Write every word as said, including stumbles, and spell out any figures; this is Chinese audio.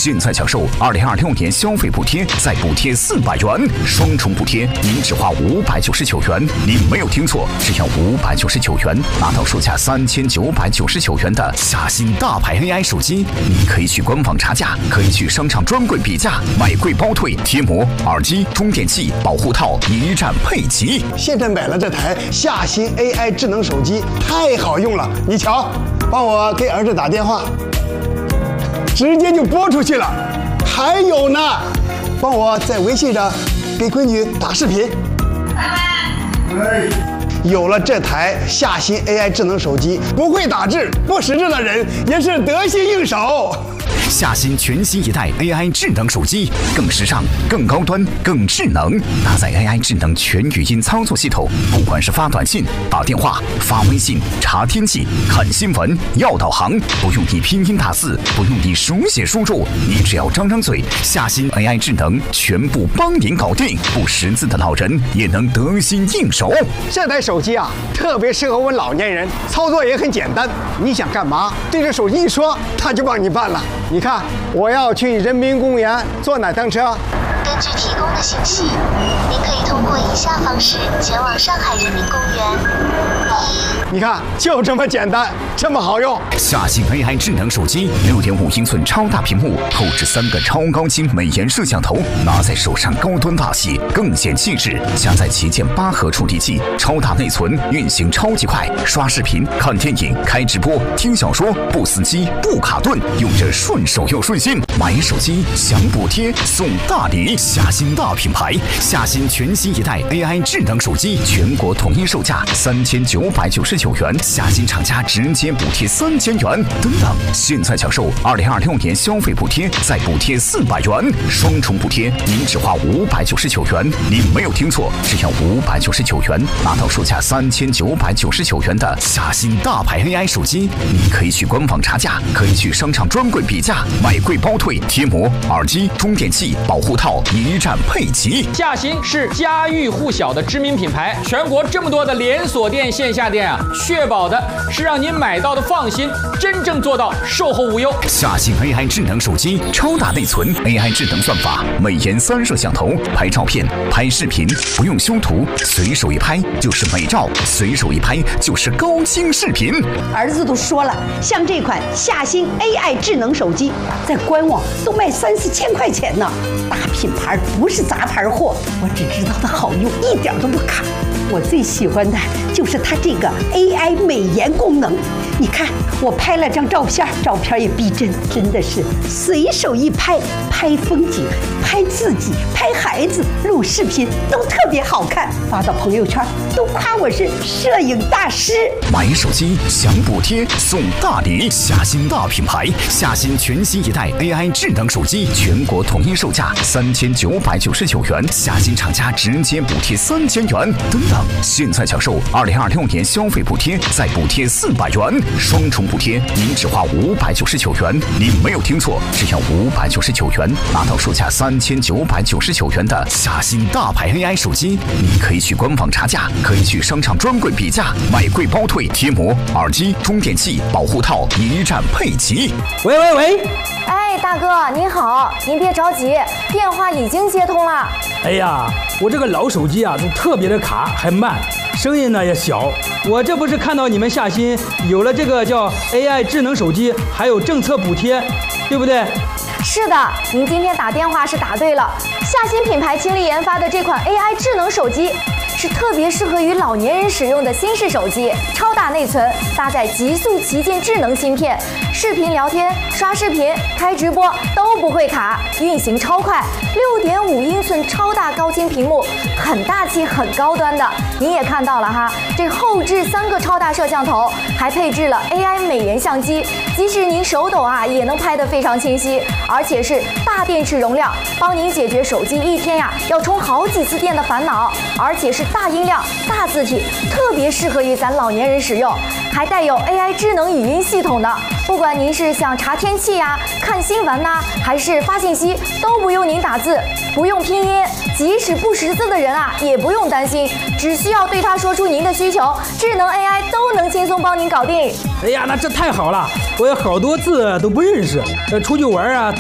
现在享受二零二六年消费补贴，再补贴四百元，双重补贴，您只花五百九十九元。您没有听错，只要五百九十九元，拿到售价三千九百九十九元的夏新大牌 A I 手机。你可以去官网查价，可以去商场专柜比价，买贵包退，贴膜、耳机、充电器、保护套一站配齐。 现在买了这台夏新 A I 智能手机，太好用了。你瞧，帮我给儿子打电话，直接就拨出去了。还有呢，帮我在微信上给闺女打视频。有了这台夏新 A I 智能手机，不会打字、不识字的人也是得心应手。 夏新全新一代 A I 智能手机，更时尚、更高端、更智能，搭载 A I 智能全语音操作系统，不管是发短信、打电话、发微信、查天气、看新闻、要导航，不用你拼音打字，不用你手写输入，你只要张张嘴，夏新 A I 智能全部帮您搞定，不识字的老人也能得心应手。 这台手机啊，特别适合我们老年人，操作也很简单。你想干嘛，对着手机一说，它就帮你办了。你看，我要去人民公园坐哪趟车？ 根据提供的信息，您可以通过以下方式前往上海人民公园。 你看，就这么简单，这么好用。 夏新 A I 智能手机，六点五英寸超大屏幕，后置三个超高清美颜摄像头，拿在手上高端大气，更显气质。加载旗舰八核处理器，超大内存，运行超级快，刷视频、看电影、开直播、听小说，不死机、不卡顿，用着顺手又顺心。买手机享补贴送大礼，夏新大品牌，夏新全新一代 A I 智能手机，全国统一售价三千九百九十九元，夏新厂家直接补贴三千元。等等，现在享受二零二六年消费补贴，再补贴四百元，双重补贴，您只花五百九十九元。您没有听错，只要五百九十九元，拿到售价三千九百九十九元的夏新大牌 A I 手机。你可以去官网查价，可以去商场专柜比价，买贵包退，贴膜、耳机、充电器、保护套一站配齐。 夏新是家喻户晓的知名品牌，全国这么多的连锁店、线下店啊，确保的是让您买到的放心，真正做到售后无忧。 夏新 A I 智能手机，超大内存 ，A I 智能算法，美颜三摄像头，拍照片、拍视频不用修图，随手一拍就是美照，随手一拍就是高清视频。 儿子都说了，像这款夏新 A I 智能手机，在官网都卖三四千块钱呢。大品牌不是杂牌货，我只知道它好用，一点都不卡。我最喜欢的就是它这个 A I 美颜功能。你看，我拍了张照片，照片也逼真，真的是随手一拍，拍风景、拍自己、拍孩子、录视频都特别好看，发到朋友圈都夸我是摄影大师。 买手机享补贴送大礼，夏新大品牌，夏新全新一代 A I 智能手机，全国统一售价三千九百九十九元，夏新厂家直接补贴三千元。等等，现在享受二零二六年消费补贴，再补贴四百元，双重补贴，您只花五百九十九元。您没有听错，只要五百九十九元，拿到售价三千九百九十九元的夏新大牌 A I 手机。你可以去官网查价，可以去商场专柜比价，买贵包退，贴膜、耳机、充电器、保护套一站配齐。 喂喂喂， 哎，大哥您好，您别着急，电话已经接通了。 哎呀，我这个老手机啊，都特别的卡，还慢，声音呢也小。我这不是看到你们夏新有了这个叫 A I 智能手机，还有政策补贴，对不对？ 是的，您今天打电话是打对了。夏新品牌倾力研发的这款 A I 智能手机，是特别适合于老年人使用的新式手机，超大内存，搭载极速旗舰智能芯片，视频聊天、刷视频、开直播都不会卡，运行超快，六点五英寸超大高清屏幕，很大气、很高端的。您也看到了哈，这后置三个超大摄像头，还配置了 A I 美颜相机，即使您手抖啊，也能拍得非常清晰，而且是大电池容量，帮您解决手机一天呀要充好几次电的烦恼，而且是大音量、大字体，特别适合于咱老年人使用，还带有 A I 智能语音系统的。不管您是想查天气呀、看新闻呐、还是发信息，都不用您打字，不用拼音，即使不识字的人啊，也不用担心，只需要对他说出您的需求，智能 A I 都能轻松帮您搞定。 哎呀，那这太好了，我有好多字都不认识，呃，出去玩啊。